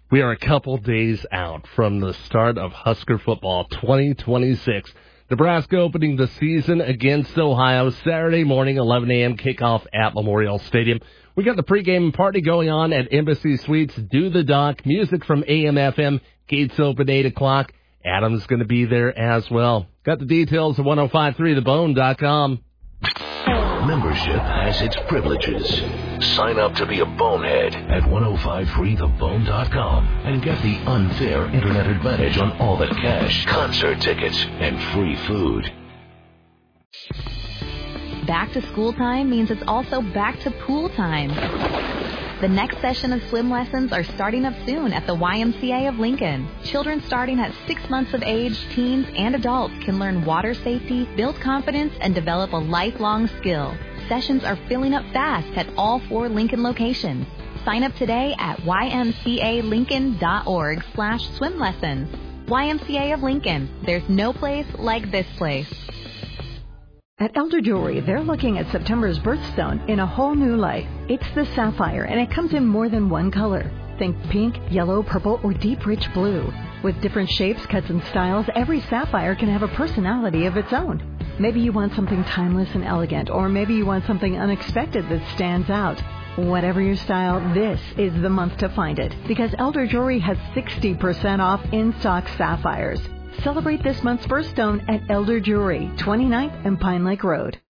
We are a couple days out from the start of Husker football 2026. Nebraska opening the season against Ohio Saturday morning, 11 a.m. kickoff at Memorial Stadium. We got the pregame party going on at Embassy Suites. Do the Dock. Music from AM/FM. Gates open 8 o'clock. Adam's going to be there as well. Got the details at 1053thebone.com. Membership has its privileges. Sign up to be a bonehead at 1053thebone.com and get the unfair internet advantage on all the cash, concert tickets, and free food. Back to school time means it's also back to pool time. The next session of swim lessons are starting up soon at the YMCA of Lincoln. Children starting at 6 months of age, teens, and adults can learn water safety, build confidence, and develop a lifelong skill. Sessions are filling up fast at all 4 Lincoln locations. Sign up today at ymcalincoln.org/swim lessons. YMCA of Lincoln. There's no place like this place. At Elder Jewelry, they're looking at September's birthstone in a whole new light. It's the sapphire, and it comes in more than one color. Think pink, yellow, purple, or deep, rich blue. With different shapes, cuts, and styles, every sapphire can have a personality of its own. Maybe you want something timeless and elegant, or maybe you want something unexpected that stands out. Whatever your style, this is the month to find it, because Elder Jewelry has 60% off in-stock sapphires. Celebrate this month's birthstone at Elder Jewelry, 29th and Pine Lake Road.